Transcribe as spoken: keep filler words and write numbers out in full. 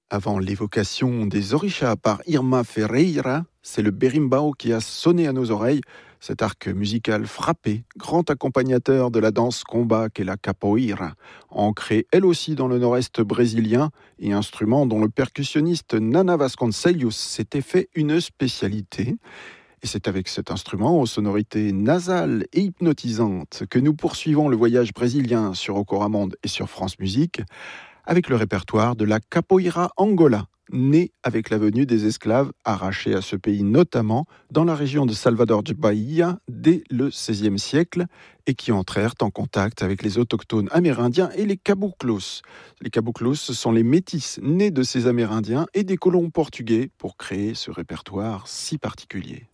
Avant l'évocation des orishas par Irma Ferreira, c'est le berimbau qui a sonné à nos oreilles, cet arc musical frappé, grand accompagnateur de la danse combat qu'est la capoeira, ancrée elle aussi dans le nord-est brésilien et instrument dont le percussionniste Nana Vasconcelos s'était fait une spécialité. Et c'est avec cet instrument aux sonorités nasales et hypnotisantes que nous poursuivons le voyage brésilien sur Ocoramonde et sur France Musique, avec le répertoire de la capoeira Angola, née avec la venue des esclaves arrachés à ce pays, notamment dans la région de Salvador de Bahia dès le seizième siècle, et qui entrèrent en contact avec les autochtones amérindiens et les caboclos. Les caboclos, ce sont les métis nés de ces Amérindiens et des colons portugais pour créer ce répertoire si particulier.